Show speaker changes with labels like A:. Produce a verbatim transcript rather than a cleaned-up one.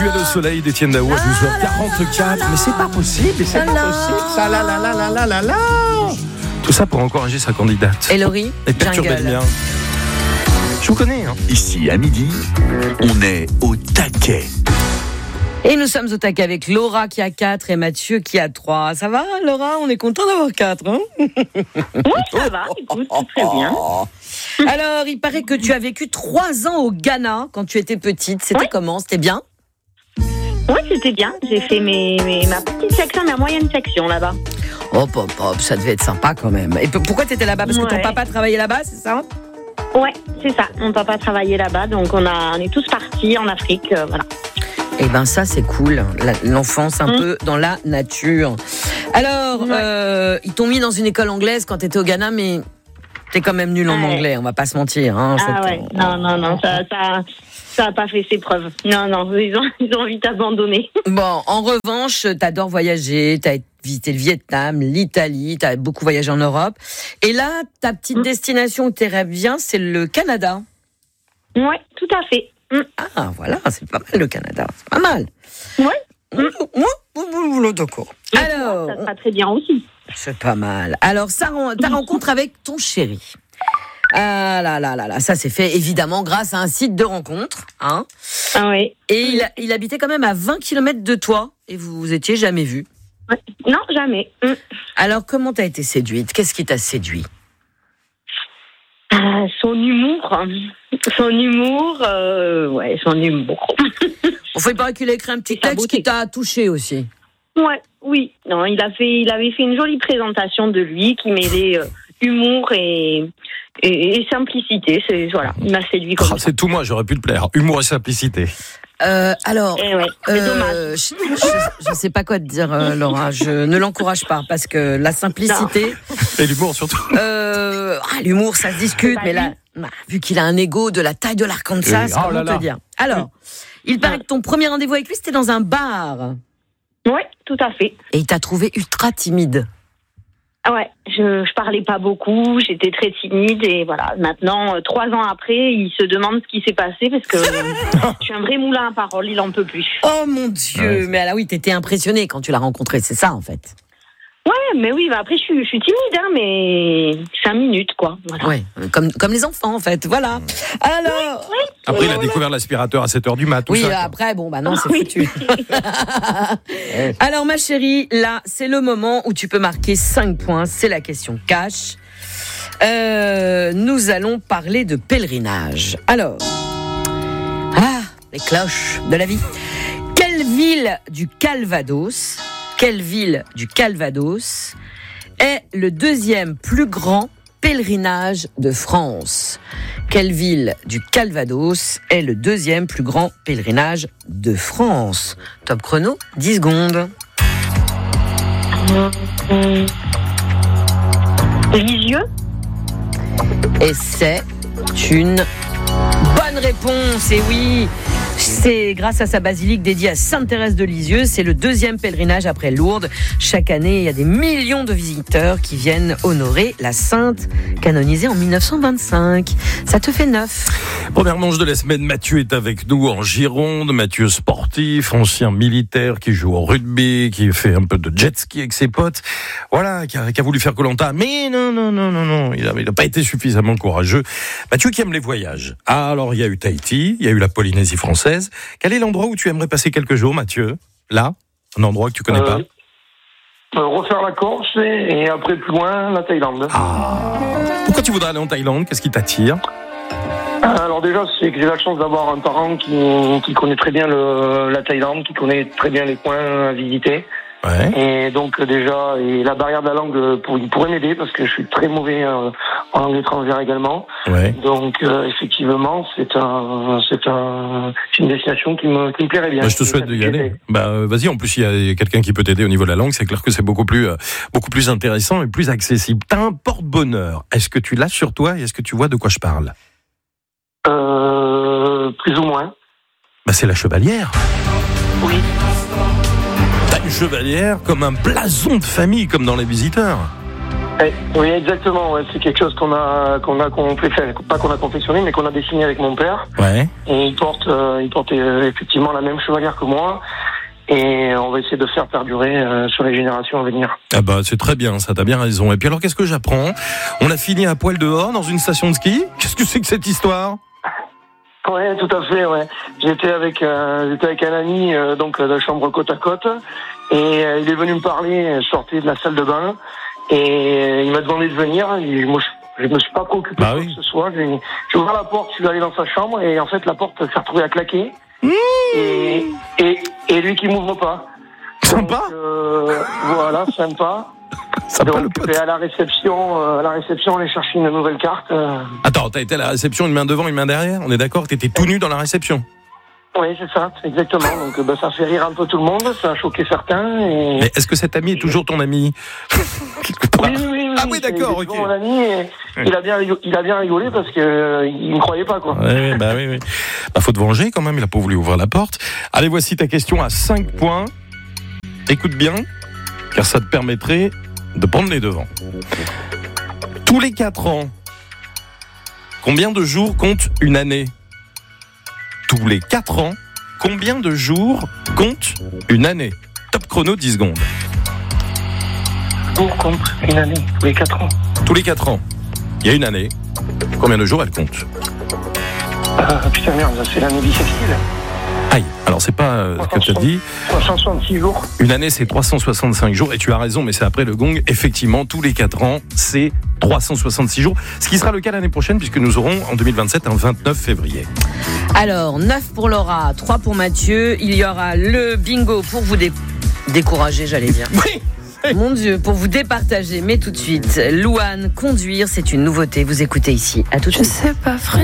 A: Duel au soleil d'Étienne Dao à douze heures quarante-quatre. Mais c'est pas possible, c'est pas possible. Ça, la la la la la la la. Tout ça pour encourager sa candidate.
B: Et Laurie,
A: et perturber le mien. Je vous connais. Hein.
C: Ici, à midi, on est au taquet.
B: Et nous sommes au taquet avec Laura qui a quatre et Mathieu qui a trois. Ça va, Laura? On est content d'avoir quatre, hein?
D: Oui, ça va, écoute, c'est très bien.
B: Alors, il paraît que tu as vécu trois ans au Ghana quand tu étais petite. C'était oui. Comment? C'était bien?
D: Oui, c'était bien. J'ai fait mes, mes, ma petite section, ma moyenne section là-bas.
B: Hop, hop, hop, ça devait être sympa quand même. Et pourquoi tu étais là-bas? Parce que ouais. ton papa travaillait là-bas, c'est ça?
D: Ouais, c'est ça. Mon papa travaillait là-bas, donc on, a, on est tous partis en Afrique, euh, voilà.
B: Eh ben ça c'est cool, l'enfance un mmh. peu dans la nature. Alors, ouais. euh, ils t'ont mis dans une école anglaise quand t'étais au Ghana, mais t'es quand même nul en ouais. anglais, on va pas se mentir. Hein,
D: ah ouais, temps. non, non, non, ça, ça, ça a pas fait ses preuves. Non, non, ils ont, ils ont vite abandonné.
B: Bon, en revanche, t'adores voyager, t'as visité le Vietnam, l'Italie, t'as beaucoup voyagé en Europe. Et là, ta petite mmh. destination où t'aimerais bien, c'est le Canada.
D: Ouais, tout à fait.
B: Ah, voilà, c'est pas mal le Canada, c'est pas mal.
D: Oui.
B: Oui, d'accord.
D: Alors, ça sera très bien aussi.
B: C'est pas mal. Alors, ça, ta rencontre avec ton chéri. Ah là là là là, ça s'est fait évidemment grâce à un site de rencontre, hein.
D: Ah oui.
B: Et il, il habitait quand même à vingt kilomètres de toi et vous vous étiez jamais vus.
D: Non, jamais.
B: Alors, comment t'as été séduite? Qu'est-ce qui t'a séduit?
D: Euh, son humour, son humour, euh, ouais, son humour.
B: On fait pas qu'il a écrit un petit texte qui t'a touché aussi.
D: Ouais, oui. Non, il a fait, il avait fait une jolie présentation de lui qui mêlait euh, humour et, et, et simplicité. C'est voilà, il m'a séduit comme
A: oh,
D: ça.
A: C'est tout moi, j'aurais pu le plaire. Humour et simplicité.
B: Euh, alors,
D: eh ouais, c'est
B: euh,
D: dommage.
B: Je ne sais pas quoi te dire, euh, Laura. Je ne l'encourage pas parce que la simplicité
A: non. et l'humour surtout.
B: Euh, ah, l'humour, ça se discute, mais là, bah, vu qu'il a un ego de la taille de l'Arkansas,
A: oh
B: comment te dire. Alors, il paraît que ton premier rendez-vous avec lui, c'était dans un bar.
D: Oui, tout à fait.
B: Et il t'a trouvé ultra timide.
D: Ah ouais, je, je parlais pas beaucoup, j'étais très timide et voilà. Maintenant, euh, trois ans après, il se demande ce qui s'est passé parce que euh, je suis un vrai moulin à parole, il en peut plus.
B: Oh mon Dieu, ouais. Mais là oui, t'étais impressionnée quand tu l'as rencontré, c'est ça en fait.
D: Ouais, mais oui, bah après je suis, je suis timide, hein, mais cinq minutes quoi. Voilà.
B: Ouais, comme comme les enfants en fait, voilà. Alors.
D: Oui, oui.
A: Après, il a découvert l'aspirateur à sept heures du mat. Tout
B: oui,
A: ça,
B: après, bon, bah non, c'est oui. foutu. Alors, ma chérie, là, c'est le moment où tu peux marquer cinq points. C'est la question cash. Euh, nous allons parler de pèlerinage. Alors, ah, les cloches de la vie. Quelle ville du Calvados, quelle ville du Calvados est le deuxième plus grand pèlerinage de France? Quelle ville du Calvados est le deuxième plus grand pèlerinage de France? Top chrono, dix secondes.
D: Lisieux.
B: Et c'est une bonne réponse, et oui, c'est grâce à sa basilique dédiée à Sainte-Thérèse de Lisieux. C'est le deuxième pèlerinage après Lourdes. Chaque année, il y a des millions de visiteurs qui viennent honorer la sainte canonisée en dix-neuf cent vingt-cinq. Ça te fait neuf.
A: Première manche de la semaine, Mathieu est avec nous en Gironde. Mathieu sportif, ancien militaire qui joue au rugby, qui fait un peu de jet ski avec ses potes. Voilà, qui a, qui a voulu faire Koh-Lanta. Mais non, non, non, non, non, il n'a il a pas été suffisamment courageux. Mathieu qui aime les voyages. Ah, alors il y a eu Tahiti, il y a eu la Polynésie française. Quel est l'endroit où tu aimerais passer quelques jours, Mathieu? Là, un endroit que tu connais euh,
E: pas euh, Refaire la Corse et, et après plus loin, la Thaïlande.
A: Ah. Pourquoi tu voudrais aller en Thaïlande? Qu'est-ce qui t'attire?
E: Alors déjà, c'est que j'ai la chance d'avoir un parent qui, qui connaît très bien le, la Thaïlande, qui connaît très bien les coins à visiter.
A: Ouais.
E: Et donc déjà, et la barrière de la langue, pour, il pourrait m'aider parce que je suis très mauvais euh, en langue étrangère également.
A: Ouais.
E: Donc euh, effectivement, c'est un, c'est un, c'est une destination qui me, qui me plairait bien.
A: Bah, je te souhaite d'y aller. Bah euh, vas-y. En plus, il y a quelqu'un qui peut t'aider au niveau de la langue. C'est clair que c'est beaucoup plus, euh, beaucoup plus intéressant et plus accessible. T'as un porte-bonheur. Est-ce que tu l'as sur toi et est-ce que tu vois de quoi je parle?
E: Euh, plus ou moins.
A: Bah c'est la chevalière.
E: Oui.
A: T'as une chevalière comme un blason de famille, comme dans Les Visiteurs.
E: Eh, oui, exactement. Ouais. C'est quelque chose qu'on a, qu'on a, qu'on fait, pas qu'on a confectionné, mais qu'on a dessiné avec mon père.
A: Ouais.
E: Et il porte, euh, il porte euh, effectivement la même chevalière que moi. Et on va essayer de faire perdurer euh, sur les générations à venir.
A: Ah bah c'est très bien, ça, t'as bien raison. Et puis alors, qu'est-ce que j'apprends ? On a fini à poil dehors dans une station de ski. Qu'est-ce que c'est que cette histoire ?
E: Ouais, tout à fait. Ouais, j'étais avec, euh, j'étais avec un ami euh, donc de chambre côte à côte, et euh, il est venu me parler. Je sortais de la salle de bain et il m'a demandé de venir. Et moi, je, je me suis pas préoccupé
A: bah
E: de
A: oui.
E: quoi que ce soit. J'ai, j'ai ouvert la porte, je suis allé dans sa chambre et en fait la porte s'est retrouvée à claquer. Mmh. Et, et et lui qui m'ouvre pas.
A: Sympa.
E: Donc, euh, voilà, sympa.
A: Sympa
E: Donc,
A: le pote.
E: et à la réception, euh, à la réception, on est chercher une nouvelle carte. Euh...
A: Attends, t'as été à la réception, une main devant, une main derrière ? On est d'accord ? T'étais tout nu dans la réception ?
E: Oui, c'est ça, exactement. Donc, bah, ça fait rire un peu tout le monde, ça a choqué certains. Et...
A: Mais est-ce que cet ami est toujours ton ami ? Quelque part.
E: Oui, oui, oui.
A: Ah oui, d'accord,
E: c'est
A: ok.
E: mon ami, et il a bien, rigolé, il a bien rigolé parce que euh, il me croyait pas, quoi.
A: Ouais, bah oui, oui. Bah faut te venger quand même, il a pas voulu ouvrir la porte. Allez, voici ta question à cinq points. Écoute bien, car ça te permettrait de prendre les devants. Tous les quatre ans, combien de jours compte une année ? Tous les quatre ans, combien de jours compte une année ? Top chrono, dix secondes.
E: Pour compte une année, tous les quatre ans.
A: Tous les quatre ans, il y a une année. Combien de jours elle compte ?
E: Ah putain merde, c'est l'année bissextile.
A: Aïe, alors c'est pas euh, ce que tu as dit.
E: trois cent soixante-six jours.
A: Une année, c'est trois cent soixante-cinq jours. Et tu as raison, mais c'est après le gong. Effectivement, tous les quatre ans, c'est trois cent soixante-six jours. Ce qui sera le cas l'année prochaine, puisque nous aurons en deux mille vingt-sept un vingt-neuf février.
B: Alors, neuf pour Laura, trois pour Mathieu. Il y aura le bingo pour vous dé- décourager, j'allais dire.
A: Oui.
B: Mon Dieu, pour vous départager. Mais tout de suite, Louane, conduire, c'est une nouveauté. Vous écoutez ici. À tout de suite.
F: Je sais pas, frère.